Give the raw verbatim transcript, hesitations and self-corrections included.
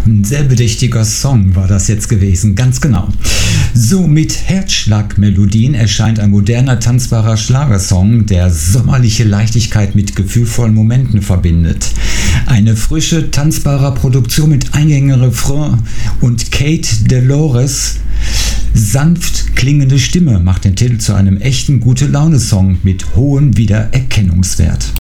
Ein sehr bedächtiger Song war das jetzt gewesen, ganz genau. So, mit Herzschlagmelodien erscheint ein moderner, tanzbarer Schlagersong, der sommerliche Leichtigkeit mit gefühlvollen Momenten verbindet. Eine frische, tanzbare Produktion mit eingängigen Refrain und Kate Dolores sanft klingende Stimme macht den Titel zu einem echten Gute-Laune-Song mit hohem Wiedererkennungswert.